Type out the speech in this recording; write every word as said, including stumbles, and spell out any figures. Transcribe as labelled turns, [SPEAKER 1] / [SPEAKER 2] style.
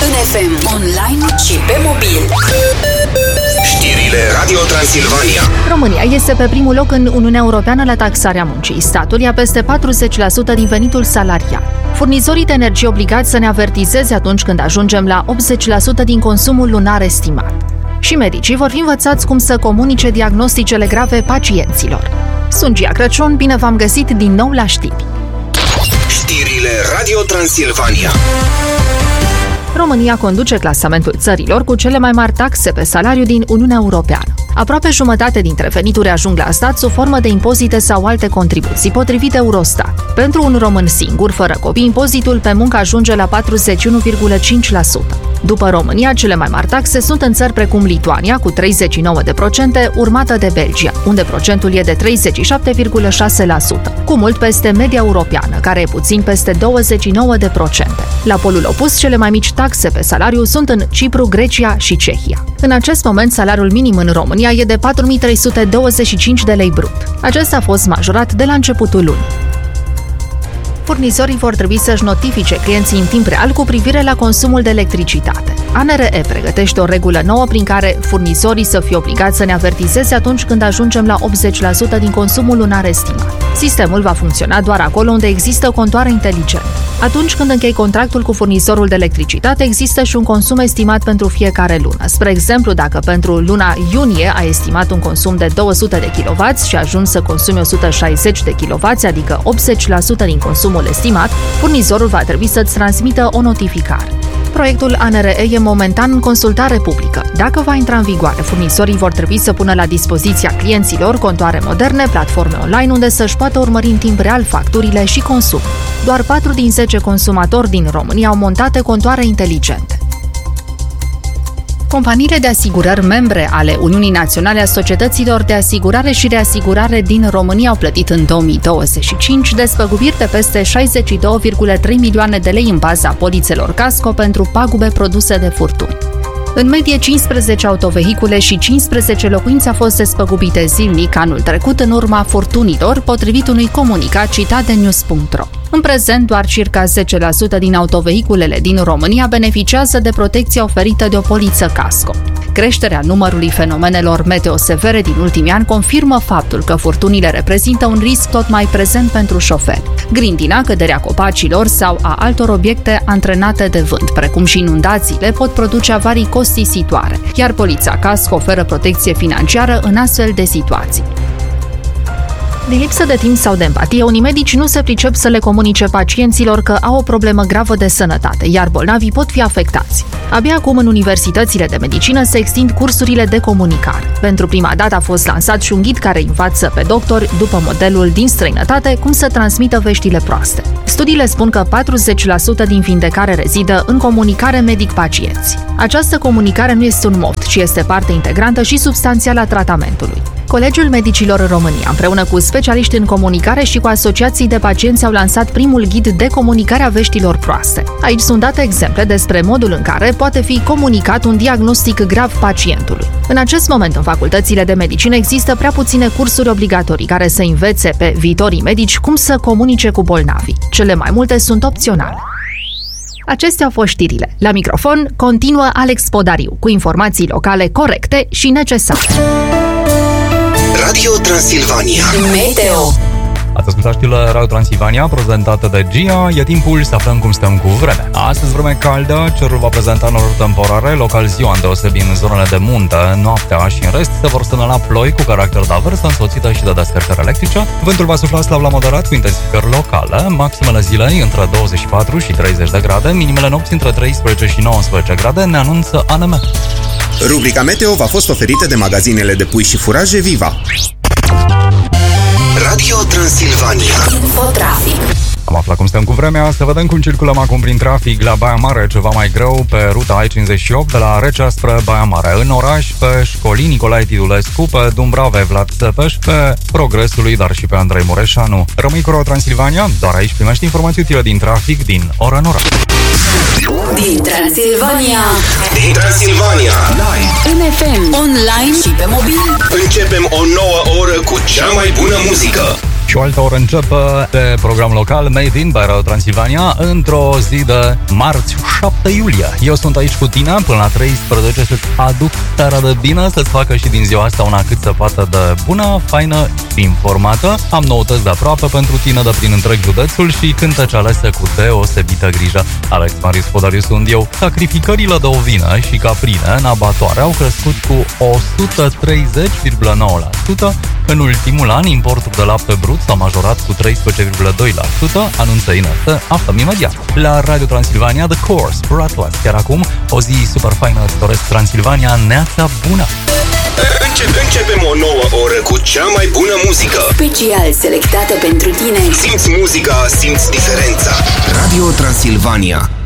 [SPEAKER 1] În F M, online și pe mobil.
[SPEAKER 2] Știrile Radio Transilvania.
[SPEAKER 3] România este pe primul loc în Uniunea Europeană la taxarea muncii. Statul ia peste patruzeci la sută din venitul salarial. Furnizorii de energie obligați să ne avertizeze atunci când ajungem la optzeci la sută din consumul lunar estimat. Și medicii vor fi învățați cum să comunice diagnosticele grave pacienților. Sunt Gia Crăciun, bine v-am găsit din nou la știri.
[SPEAKER 2] Știrile Radio Transilvania.
[SPEAKER 3] România conduce clasamentul țărilor cu cele mai mari taxe pe salariu din Uniunea Europeană. Aproape jumătate dintre venituri ajung la stat sub formă de impozite sau alte contribuții, potrivit Eurostat. Pentru un român singur, fără copii, impozitul pe muncă ajunge la patruzeci și unu virgulă cinci la sută. După România, cele mai mari taxe sunt în țări precum Lituania, cu treizeci și nouă la sută, urmată de Belgia, unde procentul e de treizeci și șapte virgulă șase la sută, cu mult peste media europeană, care e puțin peste douăzeci și nouă la sută. La polul opus, cele mai mici taxe pe salariu sunt în Cipru, Grecia și Cehia. În acest moment, salariul minim în România e de patru mii trei sute douăzeci și cinci de lei brut. Acesta a fost majorat de la începutul lunii. Furnizorii vor trebui să-și notifice clienții în timp real cu privire la consumul de electricitate. A N R E pregătește o regulă nouă prin care furnizorii să fie obligați să ne avertizeze atunci când ajungem la optzeci la sută din consumul lunar estimat. Sistemul va funcționa doar acolo unde există contoare inteligente. Atunci când închei contractul cu furnizorul de electricitate, există și un consum estimat pentru fiecare lună. Spre exemplu, dacă pentru luna iunie ai estimat un consum de două sute de kilowați și ajungi să consumi o sută șaizeci de kilowați, adică optzeci la sută din consumul estimat, furnizorul va trebui să-ți transmită o notificare. Proiectul A N R E e momentan în consultare publică. Dacă va intra în vigoare, furnizorii vor trebui să pună la dispoziția clienților contoare moderne, platforme online unde să-și poată urmări în timp real facturile și consum. Doar patru din zece consumatori din România au montate contoare inteligente. Companiile de asigurări membre ale Uniunii Naționale a Societăților de Asigurare și Reasigurare din România au plătit în două mii douăzeci și cinci despăgubiri de peste șaizeci și două virgulă trei milioane de lei în baza polițelor casco pentru pagube produse de furtuni. În medie, cincisprezece autovehicule și cincisprezece locuințe au fost despăgubite zilnic anul trecut în urma furtunilor, potrivit unui comunicat citat de news punct ro. În prezent, doar circa zece la sută din autovehiculele din România beneficiază de protecția oferită de o poliță casco. Creșterea numărului fenomenelor meteo severe din ultimii ani confirmă faptul că furtunile reprezintă un risc tot mai prezent pentru șoferi. Grindina, căderea copacilor sau a altor obiecte antrenate de vânt, precum și inundațiile, pot produce avarii costisitoare, iar polița casco oferă protecție financiară în astfel de situații. Din lipsă de timp sau de empatie, unii medici nu se pricep să le comunice pacienților că au o problemă gravă de sănătate, iar bolnavii pot fi afectați. Abia acum, în universitățile de medicină se extind cursurile de comunicare. Pentru prima dată a fost lansat și un ghid care învață pe doctori, după modelul din străinătate, cum să transmită veștile proaste. Studiile spun că patruzeci la sută din vindecare rezidă în comunicare medic-pacienți. Această comunicare nu este un moft, ci este parte integrantă și substanțială a tratamentului. Colegiul Medicilor România, împreună cu specialiști în comunicare și cu asociații de pacienți, au lansat primul ghid de comunicare a veștilor proaste. Aici sunt date exemple despre modul în care poate fi comunicat un diagnostic grav pacientului. În acest moment, în facultățile de medicină există prea puține cursuri obligatorii care să învețe pe viitorii medici cum să comunice cu bolnavii. Cele mai multe sunt opționale. Acestea au fost știrile. La microfon continuă Alex Podariu, cu informații locale corecte și necesare.
[SPEAKER 2] Radio Transilvania.
[SPEAKER 1] Meteo.
[SPEAKER 4] Ați ascultat știrile Radio Transilvania, prezentată de Gia. E timpul să aflăm cum stăm cu vremea. Astăzi vreme caldă, cerul va prezenta noruri temporare, local ziua îndeosebi în zonele de munte, noaptea și în rest se vor semnala ploi cu caracter de averse, însoțită și de descărcări electrice. Vântul va sufla slab la moderat cu intensificări locale, maximele zilei între douăzeci și patru și treizeci de grade, minimele nopții între treisprezece și nouăsprezece grade, ne anunță A N M.
[SPEAKER 2] Rubrica Meteo v-a fost oferită de magazinele de pui și furaje Viva. Radio Transilvania.
[SPEAKER 1] Infotrafic.
[SPEAKER 4] Am aflat cum stăm cu vremea, să vedem cum circulăm acum prin trafic la Baia Mare, ceva mai greu pe ruta I cincizeci și opt de la Recea spre Baia Mare. În oraș, pe Școlii Nicolae Tidulescu, pe Dumbrave Vlad Țepeș, pe Progresului, dar și pe Andrei Mureșanu. Rămâi cu Radio Transilvania, doar aici primești informații utile din trafic din oră în oră.
[SPEAKER 1] Din Transilvania.
[SPEAKER 2] Din Transilvania. Live.
[SPEAKER 1] În F M, online și pe mobil.
[SPEAKER 2] Începem o nouă oră cu cea mai bună muzică.
[SPEAKER 4] Și o altă oră începe de program local Made in by Radio Transilvania într-o zi de marți, șapte iulie. Eu sunt aici cu tine până la treisprezece să-ți aduc starea de bine, să-ți facă și din ziua asta una cât se poate de bună, faină și informată. Am noutăți de aproape pentru tine de prin întreg județul și cântece alese cu deosebită grijă. Alex Marius Podariu sunt eu. Sacrificările de ovină și caprine în abatoare au crescut cu o sută treizeci virgulă nouă la sută. În ultimul an, importul de lapte brut s-a majorat cu treisprezece virgulă doi la sută, anunță Inese. Aflăm imediat. La Radio Transilvania, The Course, Breathless. Chiar acum, o zi super faină, îți doresc Transilvania, neața bună!
[SPEAKER 2] Începe, începem o nouă oră cu cea mai bună muzică.
[SPEAKER 1] Special selectată pentru tine.
[SPEAKER 2] Simți muzica, simți diferența. Radio Transilvania.